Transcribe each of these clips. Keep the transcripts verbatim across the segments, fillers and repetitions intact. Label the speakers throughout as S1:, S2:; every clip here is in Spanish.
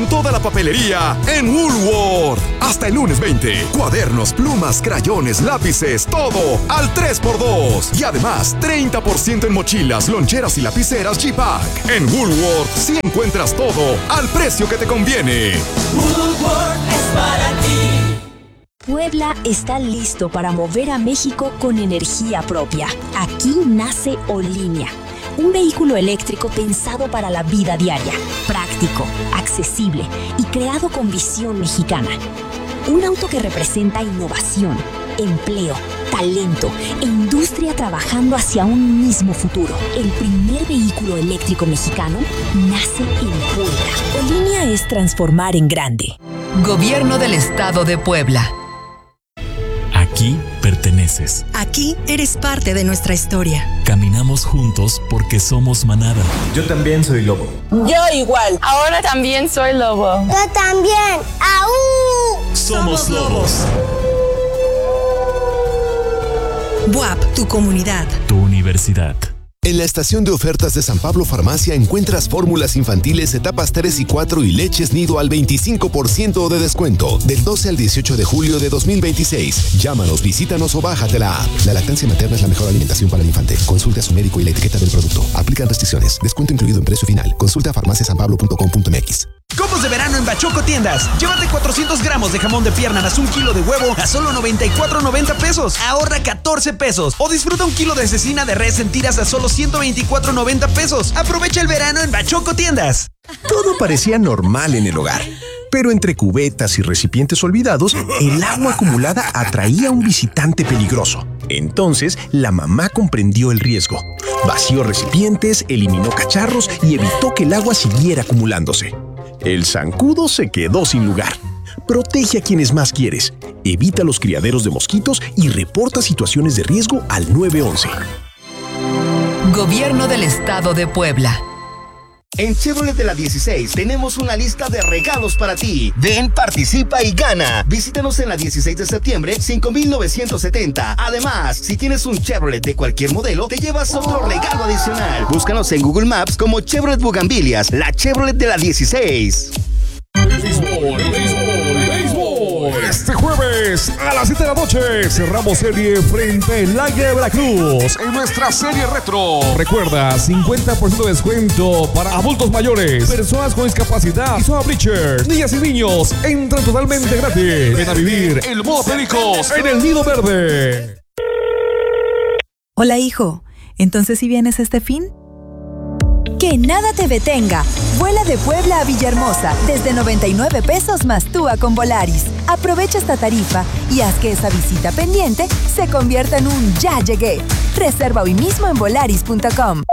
S1: Toda la papelería en Woolworth. Hasta el lunes veinte. Cuadernos, plumas, crayones, lápices, todo al tres por dos. Y además, treinta por ciento en mochilas, loncheras y lapiceras G-Pack. En Woolworth sí encuentras todo al precio que te conviene.
S2: Woolworth es para ti.
S3: Puebla está listo para mover a México con energía propia. Aquí nace Olinea, un vehículo eléctrico pensado para la vida diaria, práctico, accesible y creado con visión mexicana. Un auto que representa innovación, empleo, talento e industria trabajando hacia un mismo futuro. El primer vehículo eléctrico mexicano nace en Puebla. Olinea es transformar en grande.
S4: Gobierno del Estado de Puebla.
S5: Aquí perteneces.
S6: Aquí eres parte de nuestra historia.
S5: Caminamos juntos porque somos manada.
S7: Yo también soy lobo.
S8: Yo igual. Ahora también soy lobo.
S9: Yo también. ¡Aú!
S5: Somos lobos.
S6: B U A P, tu comunidad.
S5: Tu universidad.
S10: En la estación de ofertas de San Pablo Farmacia encuentras fórmulas infantiles etapas tres y cuatro y leches nido al veinticinco por ciento de descuento. Del doce al dieciocho de julio de dos mil veintiséis. Llámanos, visítanos o bájate la app. La lactancia materna es la mejor alimentación para el infante. Consulte a su médico y la etiqueta del producto. Aplican restricciones. Descuento incluido en precio final. Consulta farmacia san pablo punto com punto m x.
S11: Combos de verano en Bachoco Tiendas. Llévate cuatrocientos gramos de jamón de pierna más un kilo de huevo a solo noventa y cuatro noventa pesos. Ahorra catorce pesos. O disfruta un kilo de cecina de res en tiras a solo ciento veinticuatro noventa pesos. Aprovecha el verano en Bachoco Tiendas.
S12: Todo parecía normal en el hogar. Pero entre cubetas y recipientes olvidados, el agua acumulada atraía a un visitante peligroso. Entonces, la mamá comprendió el riesgo. Vació recipientes, eliminó cacharros y evitó que el agua siguiera acumulándose. El zancudo se quedó sin lugar. Protege a quienes más quieres. Evita los criaderos de mosquitos y reporta situaciones de riesgo al nueve once.
S4: Gobierno del Estado de Puebla.
S13: En Chevrolet de la dieciséis tenemos una lista de regalos para ti. Ven, participa y gana. Visítanos en la dieciséis de septiembre, cinco mil novecientos setenta. Además, si tienes un Chevrolet de cualquier modelo, te llevas otro regalo adicional. Búscanos en Google Maps como Chevrolet Bugambilias, la Chevrolet de la dieciséis.
S1: Béisbol, béisbol, béisbol. Este jueves a las siete de la noche cerramos serie frente al Águila de Veracruz en nuestra serie retro. Recuerda, cincuenta por ciento de descuento para adultos mayores, personas con discapacidad y zona bleachers. Niñas y niños entran totalmente gratis. Ven a vivir el modo Pericos en el Nido Verde.
S14: Hola, hijo. ¿Entonces si vienes este fin? Que nada te detenga. Vuela de Puebla a Villahermosa desde noventa y nueve pesos más TUA con Volaris. Aprovecha esta tarifa y haz que esa visita pendiente se convierta en un ya llegué. Reserva hoy mismo en volaris punto com.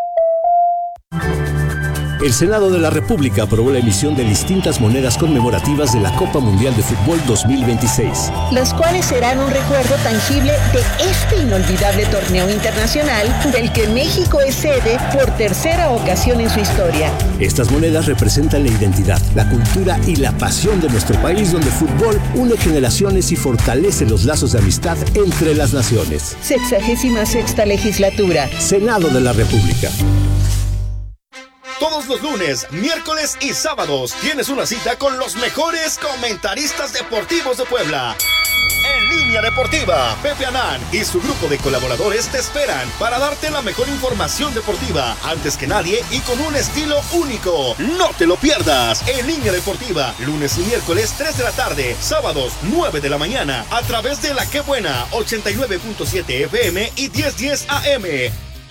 S15: El Senado de la República aprobó la emisión de distintas monedas conmemorativas de la Copa Mundial de Fútbol dos mil veintiséis.
S16: Las cuales serán un recuerdo tangible de este inolvidable torneo internacional del que México es sede por tercera ocasión en su historia.
S15: Estas monedas representan la identidad, la cultura y la pasión de nuestro país, donde el fútbol une generaciones y fortalece los lazos de amistad entre las naciones.
S16: Sexagésima sexta legislatura.
S15: Senado de la República.
S13: Todos los lunes, miércoles y sábados tienes una cita con los mejores comentaristas deportivos de Puebla. En Línea Deportiva, Pepe Anán y su grupo de colaboradores te esperan para darte la mejor información deportiva antes que nadie y con un estilo único. No te lo pierdas. En Línea Deportiva, lunes y miércoles tres de la tarde, sábados nueve de la mañana, a través de La Qué Buena, ochenta y nueve punto siete F M y diez diez A M.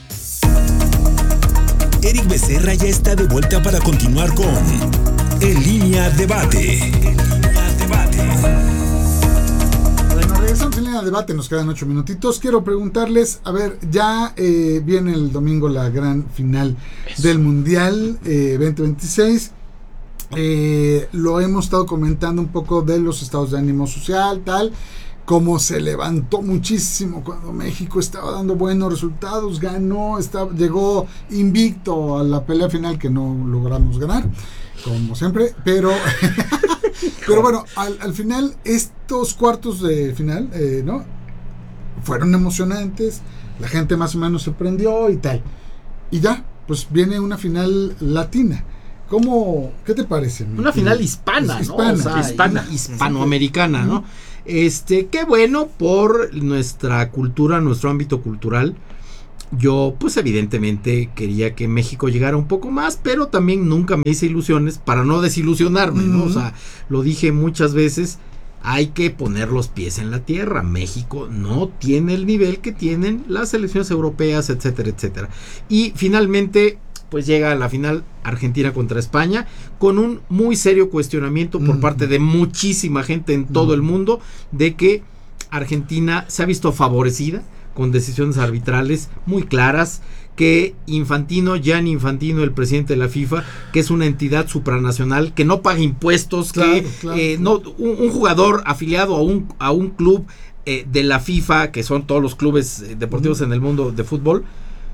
S17: Eric Becerra ya está de vuelta para continuar con En Línea Debate. En Línea Debate.
S18: Bueno, regresamos en Línea Debate, nos quedan ocho minutitos. Quiero preguntarles, a ver, ya eh, viene el domingo la gran final Eso. del Mundial eh, veinte veintiséis. Eh, lo hemos estado comentando un poco de los estados de ánimo social, tal. Cómo se levantó muchísimo cuando México estaba dando buenos resultados, ganó, estaba, llegó invicto a la pelea final que no logramos ganar, como siempre, pero pero bueno, al, al final estos cuartos de final, eh, ¿no? Fueron emocionantes, la gente más o menos se prendió y tal, y ya, pues viene una final latina. ¿Cómo, ¿Qué te parece?
S7: Una final hispana,
S18: es
S7: ¿no?
S18: hispana,
S7: O sea,
S18: hispana.
S7: hispanoamericana, ¿no? Este, qué bueno por nuestra cultura, nuestro ámbito cultural. Yo, pues evidentemente quería que México llegara un poco más, pero también nunca me hice ilusiones para no desilusionarme, ¿no? O sea, lo dije muchas veces, hay que poner los pies en la tierra. México no tiene el nivel que tienen las selecciones europeas, etcétera, etcétera. Y finalmente, pues llega a la final Argentina contra España, con un muy serio cuestionamiento por mm. parte de muchísima gente en todo mm. el mundo, de que Argentina se ha visto favorecida con decisiones arbitrales muy claras, que Infantino, Gianni Infantino, el presidente de la FIFA, que es una entidad supranacional, que no paga impuestos, claro, que claro, eh, no un, un jugador afiliado a un, a un club eh, de la FIFA, que son todos los clubes eh, deportivos uh-huh. en el mundo de fútbol,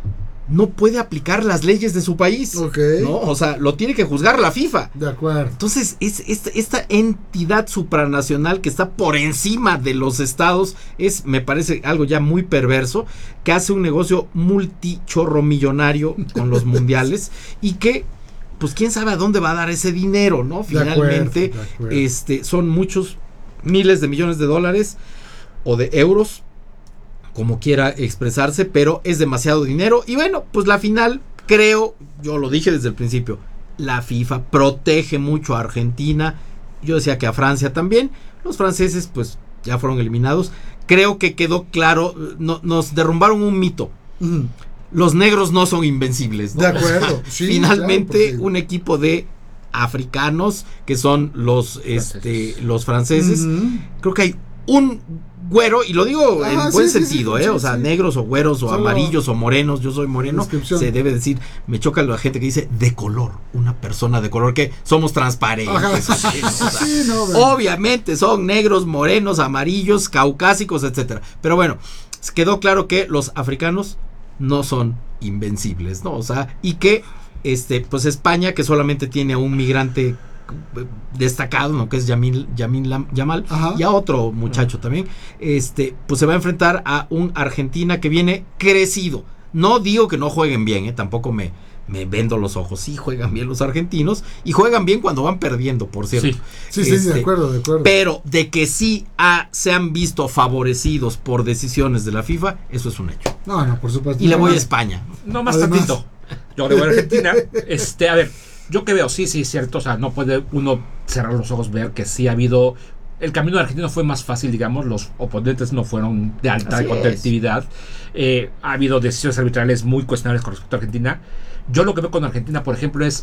S7: no puede aplicar las leyes de su país, okay. ¿no? O sea, lo tiene que juzgar la FIFA.
S18: De acuerdo.
S7: Entonces, es, esta, esta entidad supranacional que está por encima de los estados, es, me parece, algo ya muy perverso, que hace un negocio multichorro millonario con los mundiales, y que, pues, quién sabe a dónde va a dar ese dinero, ¿no? Finalmente, de acuerdo, de acuerdo. este, son muchos miles de millones de dólares o de euros, como quiera expresarse, pero es demasiado dinero. Y bueno, pues la final, creo, yo lo dije desde el principio, la FIFA protege mucho a Argentina, yo decía que a Francia también. Los franceses pues ya fueron eliminados. Creo que quedó claro, no, nos derrumbaron un mito. Mm. Los negros no son invencibles, ¿no?
S18: De acuerdo. Sí,
S7: finalmente,
S18: claro,
S7: un equipo de africanos, que son los, este, los franceses, mm-hmm. creo que hay un güero, y lo digo ah, en buen sí, sentido, sí, sí, eh, sí, o sea, sí. negros o güeros o Solo amarillos o morenos, yo soy moreno, se debe decir, me choca la gente que dice de color, una persona de color, que somos transparentes. O sea, sí, no, obviamente son negros, morenos, amarillos, caucásicos, etcétera. Pero bueno, quedó claro que los africanos no son invencibles, ¿no? O sea, y que este, pues España, que solamente tiene a un migrante destacado, ¿no? Que es Yamil, Yamil Yamal, Ajá. y a otro muchacho Ajá. también, este, pues se va a enfrentar a un Argentina que viene crecido. No digo que no jueguen bien, ¿eh? Tampoco me, me vendo los ojos. Sí juegan bien los argentinos, y juegan bien cuando van perdiendo, por cierto.
S18: Sí, sí, este, sí, de acuerdo, de acuerdo.
S7: Pero de que sí ah, se han visto favorecidos por decisiones de la FIFA, eso es un hecho.
S18: No, no, por supuesto.
S7: Y le voy a España.
S19: No, más Además, tantito. Yo le voy a Argentina. Este, a ver, yo que veo, sí, sí, es cierto, o sea, no puede uno cerrar los ojos, ver que sí ha habido, el camino de Argentina fue más fácil, digamos, los oponentes no fueron de alta Así competitividad, eh, ha habido decisiones arbitrales muy cuestionables con respecto a Argentina. Yo lo que veo con Argentina, por ejemplo, es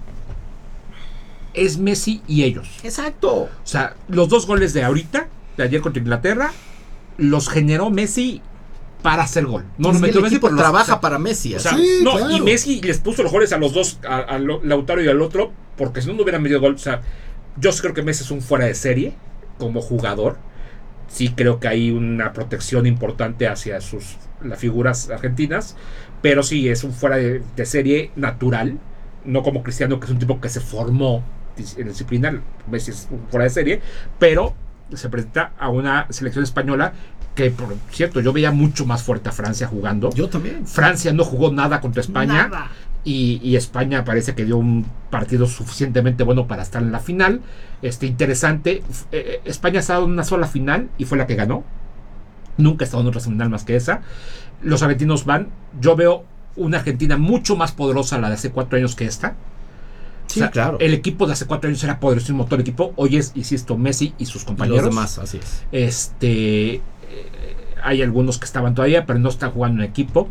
S19: es Messi y ellos.
S7: Exacto.
S19: O sea, los dos goles de ahorita, de ayer contra Inglaterra, los generó Messi para hacer gol.
S7: No, es que el equipo trabaja los, o sea, para Messi.
S19: O sea, sí, no, claro. Y Messi les puso los goles a los dos, a, a Lautaro y al otro, porque si no, no hubieran metido gol. O sea, yo sí creo que Messi es un fuera de serie como jugador. Sí creo que hay una protección importante hacia sus las figuras argentinas, pero sí es un fuera de, de serie natural, no como Cristiano, que es un tipo que se formó en disciplina. Messi es un fuera de serie, pero se presenta a una selección española que, por cierto, yo veía mucho más fuerte a Francia jugando.
S7: Yo también.
S19: Francia no jugó nada contra España.
S7: Nada.
S19: Y, y España parece que dio un partido suficientemente bueno para estar en la final. Este, interesante. Eh, España ha estado en una sola final y fue la que ganó. Nunca ha estado en otra final más que esa. Los argentinos van. Yo veo una Argentina mucho más poderosa, la de hace cuatro años, que esta.
S7: Sí, o sea, claro.
S19: El equipo de hace cuatro años era poderosísimo, todo el equipo. Hoy es, insisto, Messi y sus compañeros.
S7: Y los demás, así es.
S19: Este, eh, hay algunos que estaban todavía, pero no están jugando en equipo.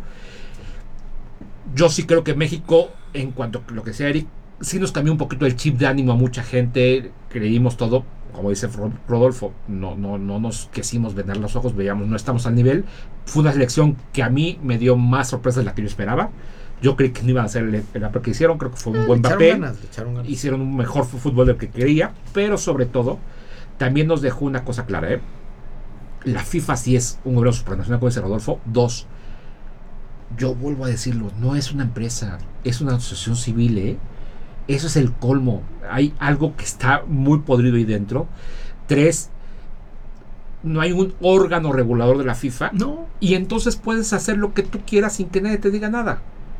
S19: Yo sí creo que México, en cuanto a lo que sea Eric, sí nos cambió un poquito el chip de ánimo a mucha gente. Creímos todo, como dice Rodolfo, no, no, no nos quisimos vender los ojos, veíamos, no estamos al nivel. Fue una selección que a mí me dio más sorpresa de la que yo esperaba. Yo creí que no iban a hacer el, el papel que hicieron, creo que fue un eh, buen papel. Ganas, hicieron un mejor fútbol del que quería, pero sobre todo, también nos dejó una cosa clara, ¿eh? La FIFA sí es un gobierno supranacional, como dice Rodolfo. Dos, yo vuelvo a decirlo, no es una empresa, es una asociación civil, ¿eh? Eso es el colmo. Hay algo que está muy podrido ahí dentro. Tres, no hay un órgano regulador de la FIFA.
S7: No.
S19: Y entonces puedes hacer lo que tú quieras sin que nadie te diga nada.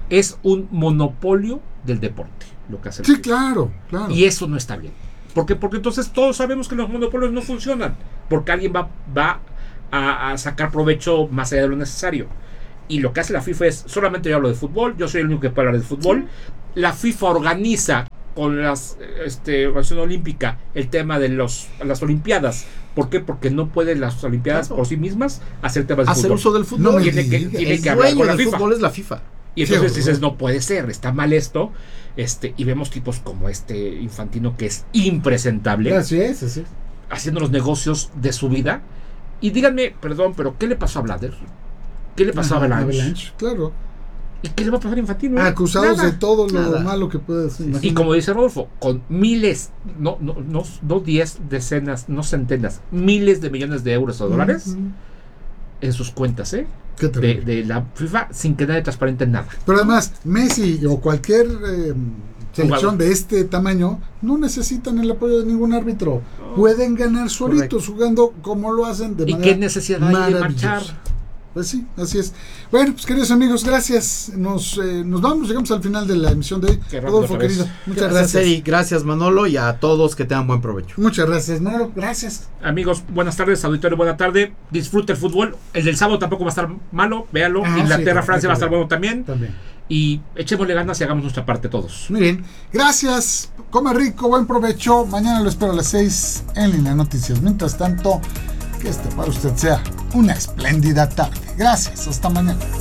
S19: es un monopolio del deporte lo que hace el
S18: Sí,
S19: FIFA.
S18: claro, claro.
S19: Y eso no está bien. ¿Por qué? Porque entonces todos sabemos que los monopolios no funcionan. Porque alguien va, va a, a sacar provecho más allá de lo necesario. Y lo que hace la FIFA es, solamente yo hablo de fútbol, yo soy el único que puede hablar de fútbol. Sí. La FIFA organiza con la este, Organización Olímpica el tema de los, las Olimpiadas. ¿Por qué? Porque no pueden las Olimpiadas claro. por sí mismas hacer temas de
S7: hacer
S19: fútbol.
S7: uso del fútbol.
S19: No, tiene que, tiene
S7: el
S19: que hablar con la
S7: del
S19: FIFA.
S7: Fútbol es la FIFA.
S19: Y entonces
S7: sí,
S19: dices, no puede ser, está mal esto. Este, y vemos tipos como este Infantino que es impresentable.
S18: Así es, así es.
S19: Haciendo los negocios de su vida. Y díganme, perdón, pero ¿qué le pasó a Blatter? ¿Qué le pasó Ajá, a Avalanche?
S18: Avalanche? Claro.
S19: ¿Y qué le va a pasar a Infantino?
S18: Acusados
S19: Nada.
S18: de todo lo
S7: Nada.
S18: malo que puede hacer.
S19: Y como dice Rodolfo, con miles, no, no, no, no diez, decenas, no centenas, miles de millones de euros o dólares uh-huh. en sus cuentas, ¿eh? De, de la FIFA sin que nadie transparente nada.
S18: Pero además, Messi o cualquier eh, selección de este tamaño no necesitan el apoyo de ningún árbitro. Oh. Pueden ganar solitos jugando como lo hacen de
S19: ¿Y
S18: manera
S19: qué necesidad hay de marchar?
S18: Pues sí, así es. Bueno, pues queridos amigos, gracias. Nos, eh, nos vamos, llegamos al final de la emisión de hoy. Rodolfo, querido, muchas gracias.
S7: Gracias, Eri, gracias, Manolo, y a todos que tengan buen provecho.
S18: Muchas gracias, Manolo, gracias.
S19: Amigos, buenas tardes, auditorio, buena tarde. Disfrute el fútbol. El del sábado tampoco va a estar malo, véalo. Ah, Inglaterra, sí, Francia va a estar bueno también.
S18: También.
S19: Y echémosle ganas y hagamos nuestra parte todos.
S18: Muy bien, gracias. Coma rico, buen provecho. Mañana lo espero a las seis en Línea Noticias. Mientras tanto, que este para usted sea una espléndida tarde. Gracias, hasta mañana.